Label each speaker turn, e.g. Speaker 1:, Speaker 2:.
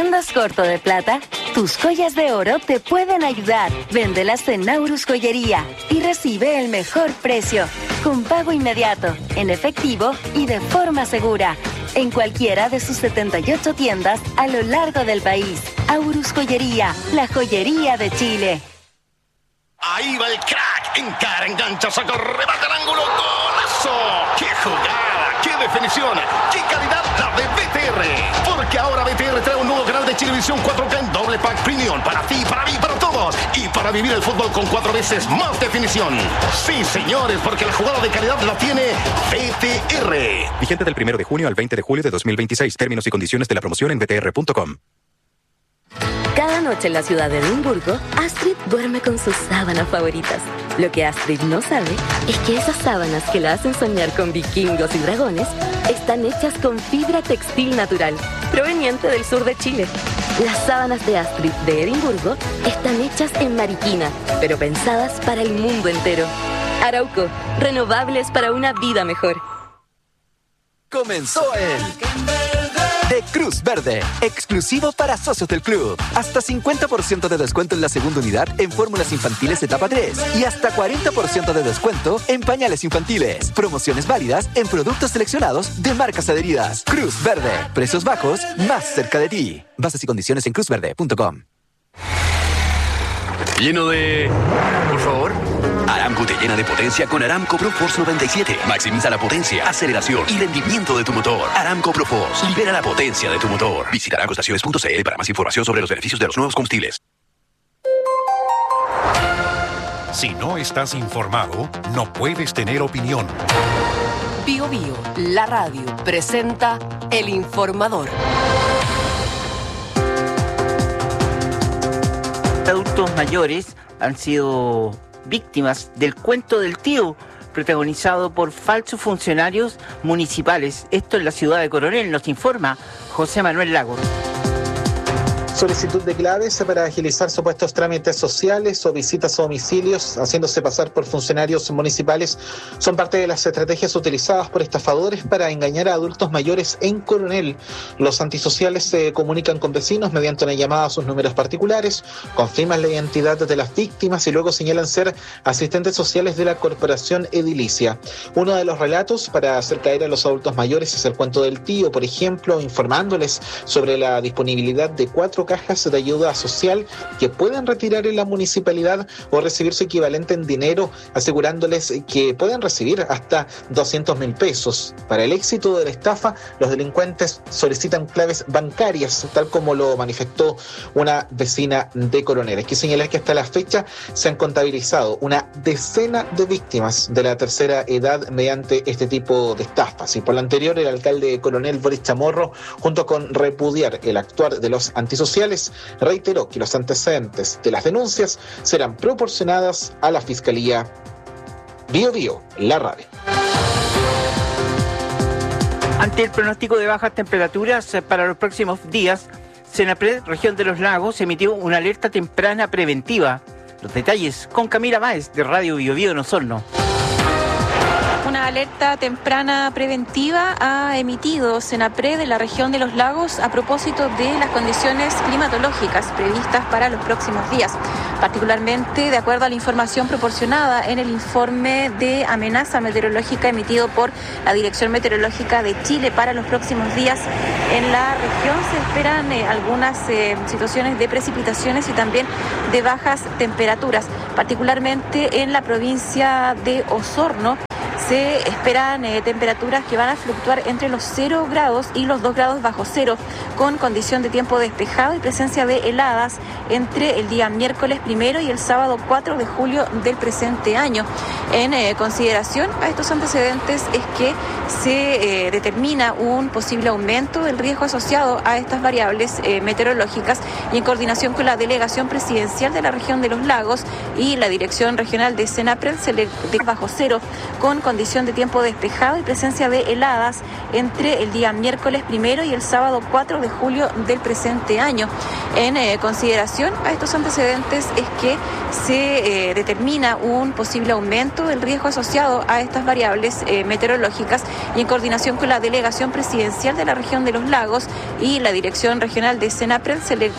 Speaker 1: ¿Andas corto de plata? Tus joyas de oro te pueden ayudar. Véndelas en Naurus Joyería y recibe el mejor precio, con pago inmediato, en efectivo y de forma segura, en cualquiera de sus 78 tiendas a lo largo del país. Aurus Joyería, la joyería de Chile.
Speaker 2: Ahí va el crack, encara, engancha, saca, rebate al ángulo, ¡golazo! ¡Qué jugada! ¡Qué definición! ¡Qué calidad la de BTR! Porque ahora BTR trae un nuevo canal de Chilevisión 4K en doble pack premium para ti, para mí, para todos, y para vivir el fútbol con 4 veces más definición. Sí, señores, porque la jugada de calidad la tiene BTR.
Speaker 3: Vigente del 1 de junio al 20 de julio de 2026. Términos y condiciones de la promoción en btr.com.
Speaker 1: Cada noche en la ciudad de Edimburgo, Astrid duerme con sus sábanas favoritas. Lo que Astrid no sabe es que esas sábanas que la hacen soñar con vikingos y dragones están hechas con fibra textil natural, proveniente del sur de Chile. Las sábanas de Astrid de Edimburgo están hechas en Mariquina, pero pensadas para el mundo entero. Arauco, renovables para una vida mejor.
Speaker 4: Comenzó el de Cruz Verde, exclusivo para socios del club. Hasta 50% de descuento en la segunda unidad en fórmulas infantiles etapa 3 y hasta 40% de descuento en pañales infantiles. Promociones válidas en productos seleccionados de marcas adheridas. Cruz Verde, precios bajos más cerca de ti. Bases y condiciones en cruzverde.com.
Speaker 5: Lleno de... Por favor. Aramco te llena de potencia con Aramco Pro Force 97. Maximiza la potencia, aceleración y rendimiento de tu motor. Aramco Pro Force. Libera la potencia de tu motor. Visita aramcoestaciones.cl para más información sobre los beneficios de los nuevos combustibles.
Speaker 6: Si no estás informado, no puedes tener opinión.
Speaker 7: Bio Bio, la radio, presenta El Informador.
Speaker 8: Adultos mayores han sido víctimas del cuento del tío, protagonizado por falsos funcionarios municipales. Esto en la ciudad de Coronel, nos informa José Manuel Lagos.
Speaker 9: Solicitud de claves para agilizar supuestos trámites sociales o visitas a domicilios haciéndose pasar por funcionarios municipales son parte de las estrategias utilizadas por estafadores para engañar a adultos mayores en Coronel. Los antisociales se comunican con vecinos mediante una llamada a sus números particulares, confirman la identidad de las víctimas y luego señalan ser asistentes sociales de la corporación edilicia. Uno de los relatos para hacer caer a los adultos mayores es el cuento del tío, por ejemplo, informándoles sobre la disponibilidad de 4 cajas de ayuda social que pueden retirar en la municipalidad o recibir su equivalente en dinero, asegurándoles que pueden recibir hasta 200.000 pesos. Para el éxito de la estafa, los delincuentes solicitan claves bancarias, tal como lo manifestó una vecina de Coronel. Hay que señalar que hasta la fecha se han contabilizado una decena de víctimas de la tercera edad mediante este tipo de estafas. Y por lo anterior, el alcalde de Coronel, Boris Chamorro, junto con repudiar el actuar de los antisociales, reiteró que los antecedentes de las denuncias serán proporcionadas a la Fiscalía. Bio Bio, la radio.
Speaker 8: Ante el pronóstico de bajas temperaturas para los próximos días, Senapred, región de los Lagos, emitió una alerta temprana preventiva. Los detalles con Camila Báez, de Radio Bio Bio en Osorno.
Speaker 10: Una alerta temprana preventiva ha emitido Senapred de la región de los Lagos a propósito de las condiciones climatológicas previstas para los próximos días. Particularmente, de acuerdo a la información proporcionada en el informe de amenaza meteorológica emitido por la Dirección Meteorológica de Chile para los próximos días, en la región se esperan algunas situaciones de precipitaciones y también de bajas temperaturas, particularmente en la provincia de Osorno. Se esperan temperaturas que van a fluctuar entre los 0 grados y los 2 grados bajo cero, con condición de tiempo despejado y presencia de heladas entre el día miércoles 1 y el sábado 4 de julio del presente año. En consideración a estos antecedentes es que se determina un posible aumento del riesgo asociado a estas variables meteorológicas, y en coordinación con la Delegación Presidencial de la región de los Lagos y la Dirección Regional de Senapred se le bajo cero, con condición de tiempo despejado y presencia de heladas entre el día miércoles 1 y el sábado 4 de julio del presente año. En consideración a estos antecedentes es que se determina un posible aumento del riesgo asociado a estas variables meteorológicas, y en coordinación con la Delegación Presidencial de la Región de los Lagos y la Dirección Regional de Senapred se le